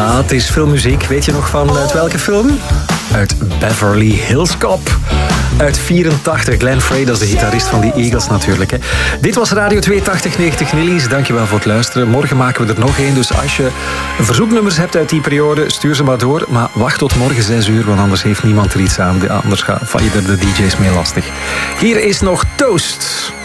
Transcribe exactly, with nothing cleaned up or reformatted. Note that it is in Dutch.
Ah, het is filmmuziek. Weet je nog van uit welke film? Uit Beverly Hills Cop. Uit vierentachtig. Glenn Frey, dat is de gitarist van die Eagles natuurlijk. Hè. Dit was Radio tweehonderdtachtig negentig Nillies. Dankjewel voor het luisteren. Morgen maken we er nog één. Dus als je verzoeknummers hebt uit die periode, stuur ze maar door. Maar wacht tot morgen zes uur, want anders heeft niemand er iets aan. Anders gaan je er de D J's mee lastig. Hier is nog Toast.